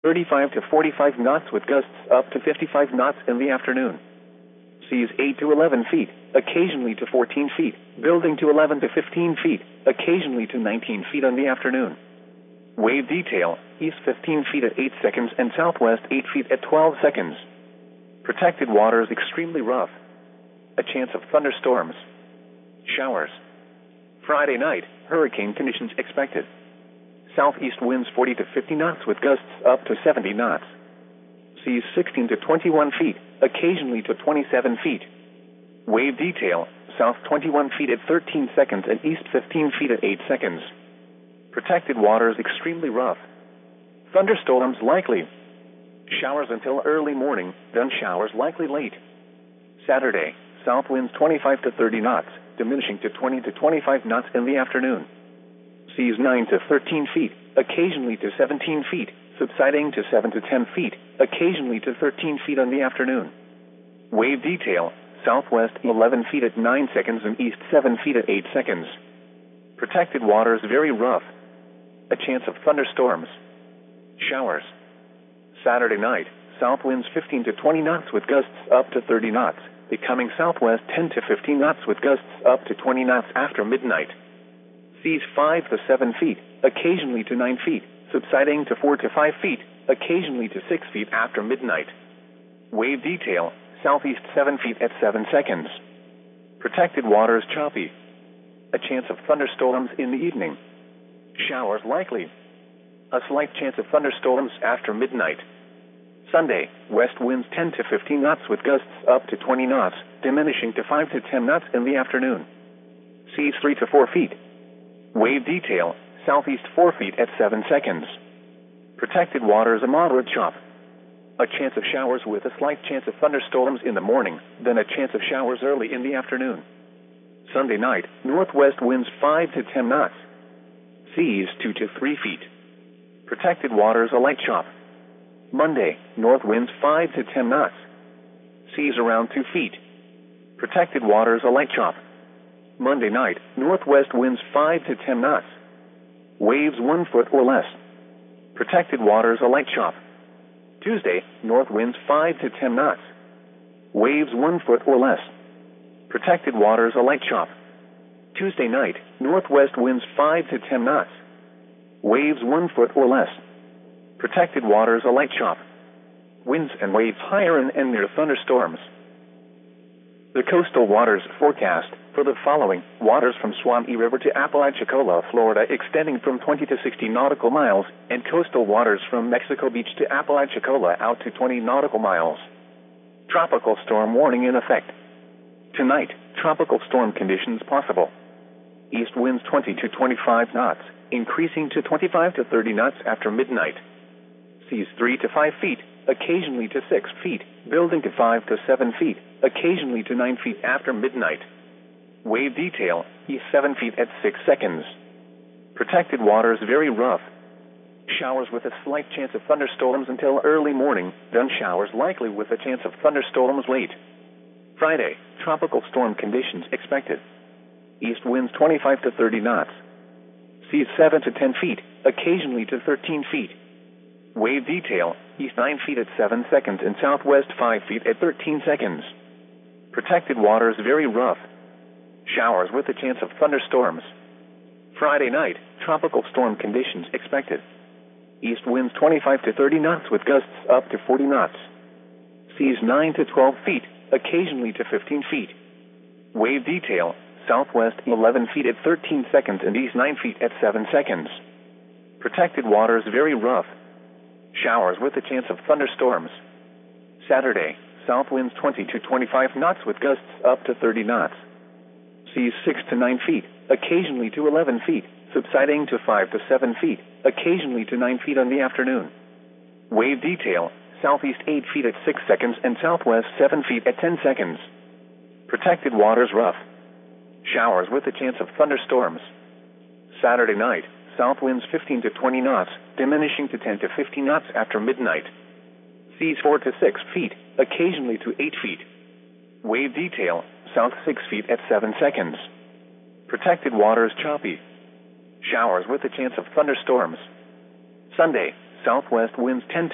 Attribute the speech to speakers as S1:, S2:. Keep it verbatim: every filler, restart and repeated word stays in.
S1: thirty-five to forty-five knots with gusts up to fifty-five knots in the afternoon. Seas eight to eleven feet, occasionally to fourteen feet, building to eleven to fifteen feet, occasionally to nineteen feet in the afternoon. Wave detail, east fifteen feet at eight seconds and southwest eight feet at twelve seconds. Protected waters extremely rough. A chance of thunderstorms. Showers. Friday night, hurricane conditions expected. Southeast winds forty to fifty knots with gusts up to seventy knots. Seas sixteen to twenty-one feet, occasionally to twenty-seven feet. Wave detail, south twenty-one feet at thirteen seconds and east fifteen feet at eight seconds. Protected waters extremely rough. Thunderstorms likely. Showers until early morning, then showers likely late. Saturday, south winds twenty-five to thirty knots, diminishing to twenty to twenty-five knots in the afternoon. Seas nine to thirteen feet, occasionally to seventeen feet, subsiding to seven to ten feet, occasionally to thirteen feet in the afternoon. Wave detail, southwest eleven feet at nine seconds and east seven feet at eight seconds. Protected waters very rough. A chance of thunderstorms. Showers. Saturday night, south winds fifteen to twenty knots with gusts up to thirty knots, becoming southwest ten to fifteen knots with gusts up to twenty knots after midnight. Seas five to seven feet, occasionally to nine feet, subsiding to four to five feet, occasionally to six feet after midnight. Wave detail, southeast seven feet at seven seconds. Protected waters choppy. A chance of thunderstorms in the evening. Showers likely. A slight chance of thunderstorms after midnight. Sunday, west winds ten to fifteen knots with gusts up to twenty knots, diminishing to five to ten knots in the afternoon. Seas three to four feet. Wave detail, southeast four feet at seven seconds. Protected waters a moderate chop. A chance of showers with a slight chance of thunderstorms in the morning, then a chance of showers early in the afternoon. Sunday night, northwest winds five to ten knots. Seas two to three feet. Protected waters a light chop. Monday, north winds five to ten knots. Seas around two feet. Protected waters a light chop. Monday night, northwest winds five to ten knots. Waves one foot or less. Protected waters a light chop. Tuesday, north winds five to ten knots. Waves one foot or less. Protected waters a light chop. Tuesday night, northwest winds five to ten knots. Waves one foot or less. Protected waters a light chop. Winds and waves higher and, and near thunderstorms. The coastal waters forecast for the following: waters from Suwannee River to Apalachicola, Florida, extending from twenty to sixty nautical miles, and coastal waters from Mexico Beach to Apalachicola out to twenty nautical miles. Tropical storm warning in effect. Tonight, tropical storm conditions possible. East winds twenty to twenty-five knots, increasing to twenty-five to thirty knots after midnight. Seas three to five feet, occasionally to six feet, building to five to seven feet, occasionally to nine feet after midnight. Wave detail, east seven feet at six seconds. Protected waters very rough. Showers with a slight chance of thunderstorms until early morning, then showers likely with a chance of thunderstorms late. Friday, tropical storm conditions expected. East winds twenty-five to thirty knots. Seas seven to ten feet, occasionally to thirteen feet. Wave detail, east nine feet at seven seconds and southwest five feet at thirteen seconds. Protected waters very rough. Showers with a chance of thunderstorms. Friday night, tropical storm conditions expected. East winds twenty-five to thirty knots with gusts up to forty knots. Seas nine to twelve feet, occasionally to fifteen feet. Wave detail, southwest eleven feet at thirteen seconds and east nine feet at seven seconds. Protected waters very rough. Showers with a chance of thunderstorms. Saturday, south winds twenty to twenty-five knots with gusts up to thirty knots. Seas six to nine feet, occasionally to eleven feet, subsiding to five to seven feet, occasionally to nine feet in the afternoon. Wave detail, southeast eight feet at six seconds and southwest seven feet at ten seconds. Protected waters rough. Showers with a chance of thunderstorms. Saturday night, south winds fifteen to twenty knots, diminishing to ten to fifteen knots after midnight. Seas four to six feet, occasionally to eight feet. Wave detail, south six feet at seven seconds. Protected waters choppy. Showers with a chance of thunderstorms. Sunday, southwest winds ten